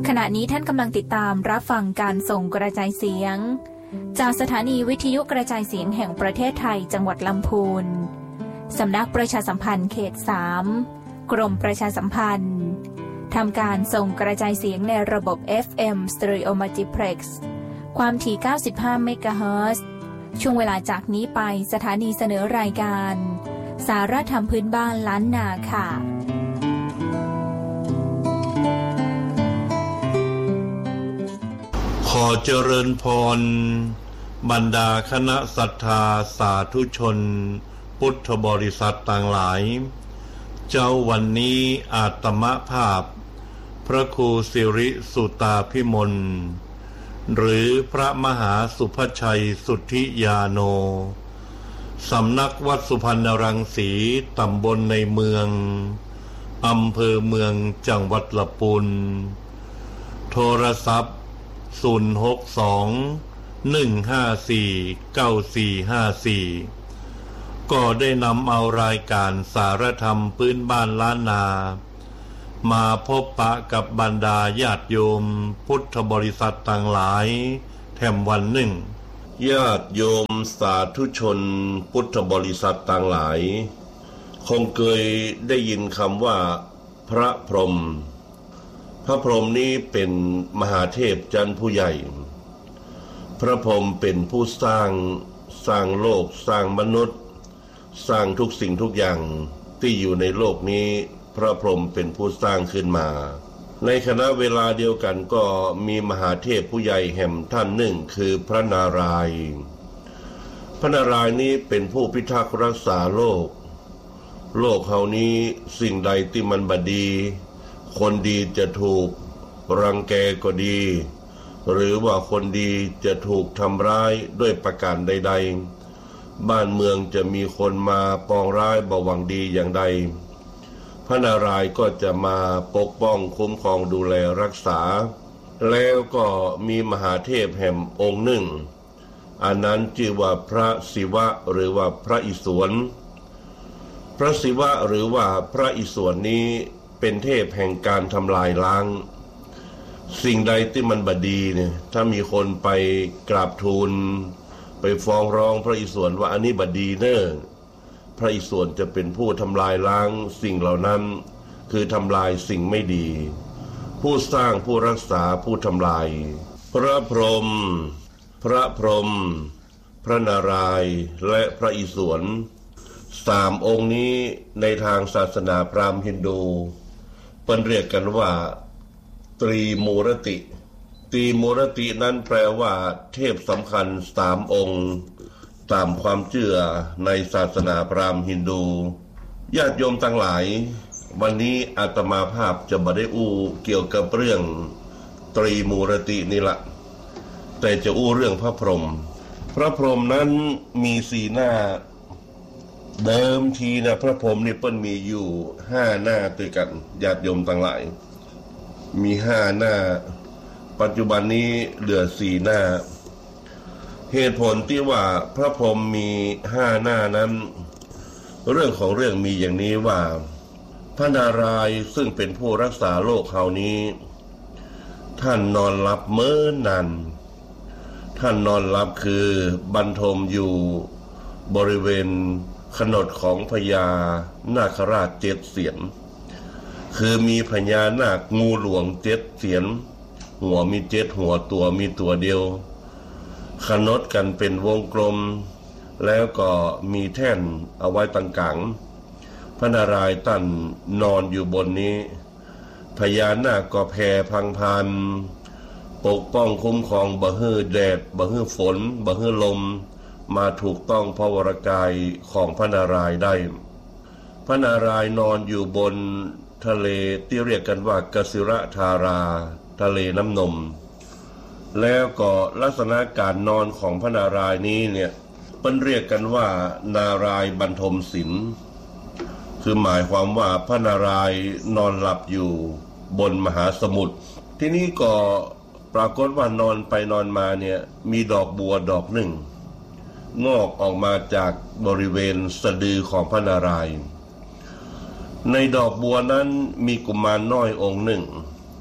ขณะนี้ท่านกำลังติดตามรับฟังการส่งกระจายเสียงจากสถานีวิทยุกระจายเสียงแห่งประเทศไทยจังหวัดลำพูนสำนักประชาสัมพันธ์เขต 3 กรมประชาสัมพันธ์ทำการส่งกระจายเสียงในระบบ FM Stereo Multiplex ความถี่ 95 เมกะเฮิรตซ์ช่วงเวลาจากนี้ไปสถานีเสนอรายการสาระธรรมพื้นบ้านล้านนาค่ะขอเจริญพรบรรดาคณะศรัทธาสาธุชนพุทธบริษัทต่างหลายเจ้าวันนี้อาตมภาพพระครูสิริสุตาภิมลหรือพระมหาสุภชัยสุทธิยาโนสำนักวัดสุพรรณรังสีตำบลในเมืองอำเภอเมืองจังหวัดลำพูนโทรศัพท์062-154-9454ก็ได้นำเอารายการสารธรรมพื้นบ้านล้านนามาพบปะกับบรรดาญาติโยมพุทธบริษัทต่างหลายแถมวันหนึ่งญาติโยมสาธุชนพุทธบริษัทต่างหลายคงเคยได้ยินคำว่าพระพรหมพระพรหมนี้เป็นมหาเทพชั้นผู้ใหญ่พระพรหมเป็นผู้สร้างโลกสร้างมนุษย์สร้างทุกสิ่งทุกอย่างที่อยู่ในโลกนี้พระพรหมเป็นผู้สร้างขึ้นมาในขณะเวลาเดียวกันก็มีมหาเทพผู้ใหญ่แห่งท่านหนึ่งคือพระนารายณ์พระนารายณ์นี้เป็นผู้พิทักษ์รักษาโลกเฮานี้สิ่งใดที่มันบดีคนดีจะถูกรังแกก็ดีหรือว่าคนดีจะถูกทำร้ายด้วยประการใดๆบ้านเมืองจะมีคนมาปองร้ายบ่หวังดีอย่างใดพระนารายณ์ก็จะมาปกป้องคุ้มครองดูแลรักษาแล้วก็มีมหาเทพแห่งองค์หนึ่งอันนั้นชื่อว่าพระศิวะหรือว่าพระอิศวรพระศิวะหรือว่าพระอิศวรนี้เป็นเทพแห่งการทำลายล้างสิ่งใดที่มันบดีเนี่ยถ้ามีคนไปกราบทูลไปฟ้องร้องพระอิศวรว่าอันนี้บดีเนอะพระอิศวรจะเป็นผู้ทำลายล้างสิ่งเหล่านั้นคือทำลายสิ่งไม่ดีผู้สร้างผู้รักษาผู้ทำลายพระพรหมพระนารายณ์และพระอิศวรสามองค์นี้ในทางศาสนาพราหมณ์ฮินดูเปิ้นเรียกกันว่าตรีมูรตินั้นแปลว่าเทพสำคัญสามองค์ตามความเชื่อในศาสนาพราหมณ์ฮินดูญาติโยมทั้งหลายวันนี้อาตมาภาพจะมาได้เกี่ยวกับเรื่องตรีมูรตินี่ละแต่จะเรื่องพระพรหมนั้นมีสีหน้าเดิมทีนะพระพรหมนี่เปิ้นมีอยู่5หน้าด้วยกันญาติโยมทั้งหลายมี5หน้าปัจจุบันนี้เหลือ4หน้าเหตุผลที่ว่าพระพรหมมี5หน้านั้นเรื่องของเรื่องมีอย่างนี้ว่าพระนารายณ์ซึ่งเป็นผู้รักษาโลกเฮานี้ท่านนอนหลับเมื่อนานท่านนอนหลับคือบรรทมอยู่บริเวณขนดของพญานาคราช7เสียนคือมีพญานาคงูหลวง7เสียนหัวมี7หัวตัวมีตัวเดียวขนดกันเป็นวงกลมแล้วก็มีแท่นเอาไว้ต่างกลางพระนารายณ์ท่านนอนอยู่บนนี้พญานาคก็แผ่พังพานปกป้องคุ้มครองบ่ฮื้อแดดบ่ฮื้อฝนบ่ฮื้อลมมาถูกต้องพระวรกายของพระนารายณ์ได้พระนารายณ์นอนอยู่บนทะเลที่เรียกกันว่ากสิรธาราทะเลน้ำนมแล้วก็ลักษณะการนอนของพระนารายณ์นี้เนี่ยเปิ้นเรียกกันว่านารายณ์บรรทมศิลป์คือหมายความว่าพระนารายณ์นอนหลับอยู่บนมหาสมุทรที่นี่ก็ปรากฏว่านอนไปนอนมาเนี่ยมีดอกบัวดอกหนึ่งงอกออกมาจากบริเวณสะดือของพระนารายณ์ในดอกบัวนั้นมีกุมารน้อยองค์หนึ่ง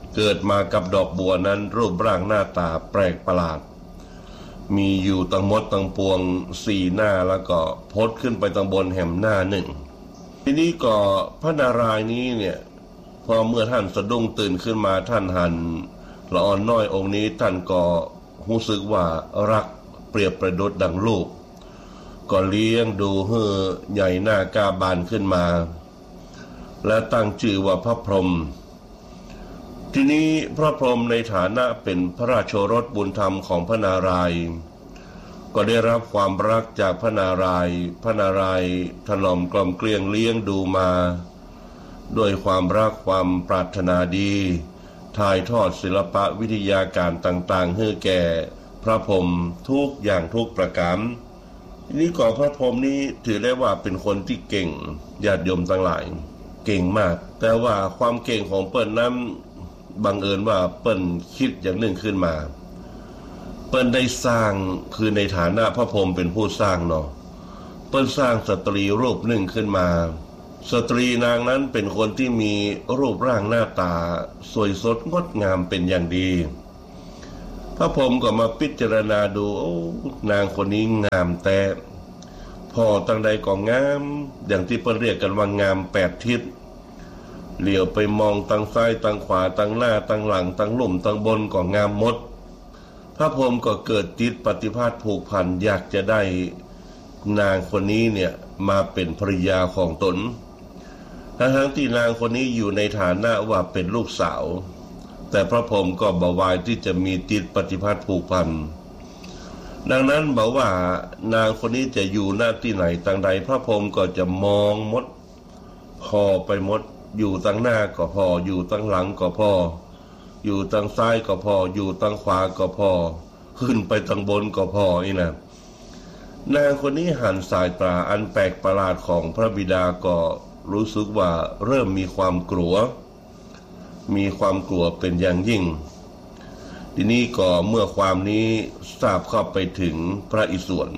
เกิดมากับดอกบัวนั้นรูปร่างหน้าตาแปลกประหลาดมีอยู่ตั้งมดตั้งปวง4หน้าแล้วก็พดขึ้นไปตั้งบนแห่มหน้าหนึ่งทีนี้ก็พระนารายณ์นี้เนี่ยพอเมื่อท่านสะดุ้งตื่นขึ้นมาท่านหันละอ่อนน้อยองค์นี้ท่านก็รู้สึกว่ารักเปรียบประดุจดังลูกก็เลี้ยงดูให้ใหญ่หน้ากาบานขึ้นมาและตั้งชื่อว่าพระพรหมทีนี้พระพรหมในฐานะเป็นพระราชโอรสบุญธรรมของพระนารายณ์ก็ได้รับความรักจากพระนารายณ์พระนารายณ์ถนอมกล่อมเกลี้ยงเลี้ยงดูมาด้วยความรักความปรารถนาดีถ่ายทอดศิลปะวิทยาการต่างๆให้แก่พระพรหมทุกอย่างทุกประการทีนี้ก่อนพระพรหมนี้ถือได้ว่าเป็นคนที่เก่งญาติโยมทั้งหลายเก่งมากแต่ว่าความเก่งของเปิ้ลนั้นบังเอิญว่าเปิ้ลคิดอย่างหนึ่งขึ้นมาเปิ้ลได้สร้างคือในฐานะพระพรหมเป็นผู้สร้างเนาะเปิ้ลสร้างสตรีรูปหนึ่งขึ้นมาสตรีนางนั้นเป็นคนที่มีรูปร่างหน้าตาสวยสดงดงามเป็นอย่างดีพระพรหมก็มาพิจารณาดูนางคนนี้งามแต่พอตั้งใดก็งามอย่างที่เปิ้ลเรียกกันว่างาม8ทิศเหลียวไปมองตั้งซ้ายตั้งขวาตั้งหน้าตั้งหลังตั้งลุ่มตั้งบนก็งามหมดพระพรหมก็เกิดจิตปฏิภาณผูกพันอยากจะได้นางคนนี้เนี่ยมาเป็นภริยาของตนทั้งที่นางคนนี้อยู่ในฐานะว่าเป็นลูกสาวแต่พระพรหมก็บ่วายที่จะมีจิตปฏิภาณผูกพันดังนั้นบอกว่านางคนนี้จะอยู่หน้าที่ไหนต่างใดพระพรหมก็จะมองหมดพอไปหมดอยู่ตั้งหน้าก็พออยู่ตั้งหลังก็พออยู่ตั้งซ้ายก็พออยู่ตั้งขวาก็พอขึ้นไปตั้งบนก็พอนี่นะนางคนนี้หันสายตาอันแปลกประหลาดของพระบิดาก็รู้สึกว่าเริ่มมีความกลัวเป็นอย่างยิ่งทีนี้ก็เมื่อความนี้ทราบเข้าไปถึงพระอิศวร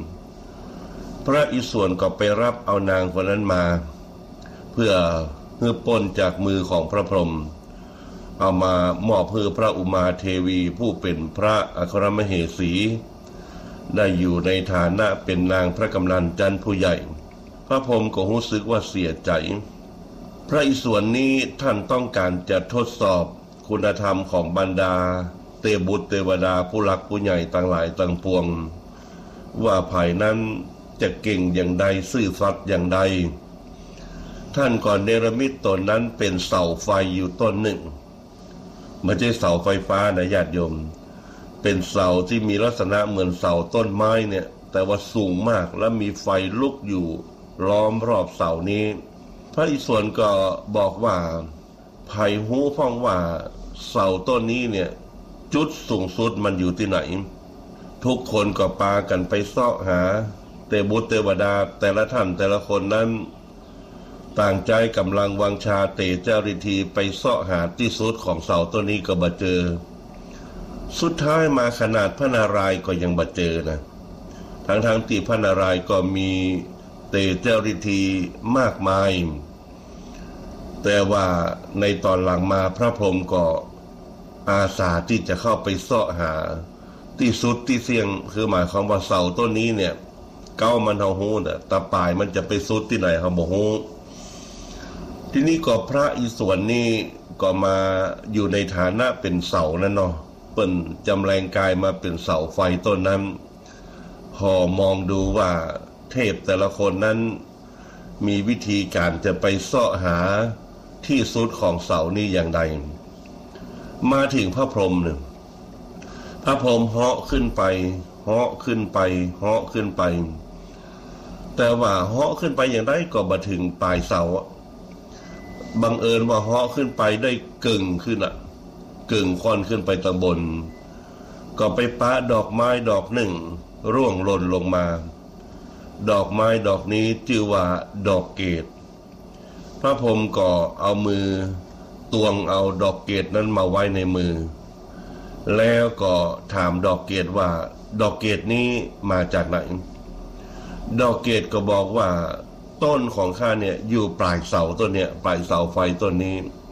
ก็ไปรับเอานางคนนั้นมาเพื่อปล้นจากมือของพระพรหมเอามามอบให้พระอุมาเทวีผู้เป็นพระอัครมเหสีได้อยู่ในฐานะเป็นนางพระกำนันจันทร์ผู้ใหญ่พระพรหมก็รู้สึกว่าเสียใจพระอิศวรนี้ท่านต้องการจะทดสอบคุณธรรมของบรรดาเทพบุตรเทวดาผู้หลักผู้ใหญ่ต่างหลายต่างปวงว่าภายนั้นจะเก่งอย่างใดซื่อสัตย์อย่างใดท่านก่อนเนรมิตตนนั้นเป็นเสาไฟอยู่ต้นหนึ่งไม่ใช่เสาไฟฟ้านะญาติโยมเป็นเสาที่มีลักษณะเหมือนเสาต้นไม้เนี่ยแต่ว่าสูงมากและมีไฟลุกอยู่ล้อมรอบเสานี้พระอิศวรก็บอกว่าไผ่หูฟ้องว่าเสาต้นนี้เนี่ยจุดสูงสุดมันอยู่ที่ไหนทุกคนก็ปากันไปเสาะหาเทพบุตรเทวดาแต่ละท่านแต่ละคนนั้นต่างใจกำลังวังชาเตจาริธีไปเสาะหาที่สุดของเสาต้นนี้ก็บ่เจอสุดท้ายมาขนาดพระนารายณ์ก็ยังบ่เจอนะทั้งที่พระนารายณ์ก็มีเตจาริธีมากมายแต่ว่าในตอนหลังมาพระพรหมก็อาสาที่จะเข้าไปเสาะหาที่สุดที่เสี่ยงคือหมายความว่าเสาต้นนี้เนี่ยเก้ามันเฮาฮู้น่ะตาปลายมันจะไปสุดที่ไหนเฮาบ่ฮู้ทีนี้ก็พระอิศวรนี่ก็มาอยู่ในฐานะเป็นเสานั่นเนาะเปิ้นจำแรงกายมาเป็นเสาไฟต้นนั้นพอมองดูว่าเทพแต่ละคนนั้นมีวิธีการจะไปเสาะหาที่สุดของเสานี้อย่างใดมาถึงพระพรหมเนี่ยพระพรหมเหาะขึ้นไปแต่ว่าเหาะขึ้นไปอย่างไรก็บ่ถึงปลายเสาบังเอิญว่าเหาะขึ้นไปได้กึ่งขึ้นกึ่งค่อนขึ้นไปตะบนก็ไปปะดอกไม้ดอกหนึ่งร่วงหล่นลงมาดอกไม้ดอกนี้ชื่อว่าดอกเกตพระพรหมก็เอามือตวงเอาดอกเกตนั้นมาไว้ในมือแล้วก็ถามดอกเกตว่าดอกเกตนี้มาจากไหนดอกเกตก็บอกว่าต้นของข้าเนี่ยอยู่ปลายเสาต้นเนี่ยปลายเสาไฟต้นนี้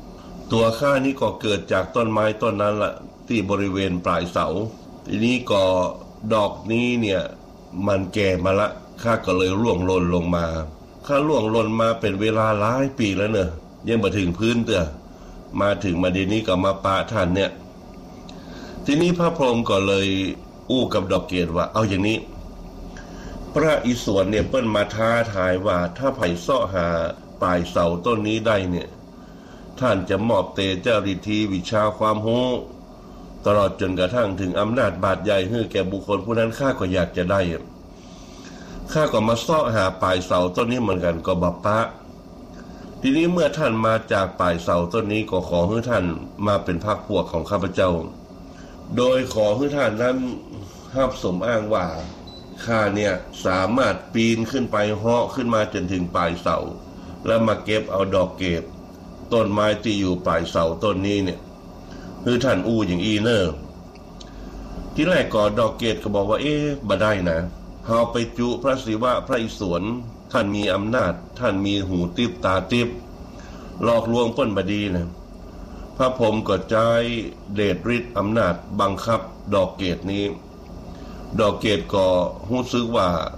ตัวข้านี่ก็เกิดจากต้นไม้ต้นนั้นละที่บริเวณปลายเสาทีนี้ก็ดอกนี้เนี่ยมันแก่มาละข้าก็เลยร่วงหล่นลงมาข้าร่วงหล่นมาเป็นเวลาหลายปีแล้วเนอะยังมาถึงพื้นเตอะมาถึงมาดีนี้ก็มาปะท่านเนี่ยทีนี้พระพรหมก็เลยอู้กับดอกเกดว่าเอาอย่างนี้พระอิศวรเนี่ยเปิ้นมาท้าทายว่าถ้าไผ่เสาะหาปลายเสาต้นนี้ได้เนี่ยท่านจะมอบเตเจ้าฤทธิวิชาความรู้ตลอดจนกระทั่งถึงอำนาจบาดใหญ่ให้แก่บุคคลผู้นั้นข้าก็อยากจะได้ข้าก็มาเสาะหาปลายเสาต้นนี้เหมือนกันก็บัปปะทีนี้เมื่อท่านมาจากปลายเสาต้นนี้ก็ขอให้ท่านมาเป็นพรรคพวกของข้าพเจ้าโดยขอให้ท่านนั้นห้ามสมอ้างว่าข้าเนี่ยสามารถปีนขึ้นไปเหาะขึ้นมาจนถึงปลายเสาแล้วมาเก็บเอาดอกเกดต้นไม้ที่อยู่ปลายเสาต้นนี้เนี่ยคือท่านอู้อย่างอีเนอร์ที่แรกก่อนดอกเกดก็บอกว่าบ่ได้นะเฮาไปจุพระศิวะพระอิศวรท่านมีอำนาจท่านมีหูติบตาติบหลอกลวงเปิ้นบดีนะพระพรหมก็ใช้เดชฤทธิ์อำนาจบังคับดอกเกดนี้ดอกเกดก็รู้สึกว่า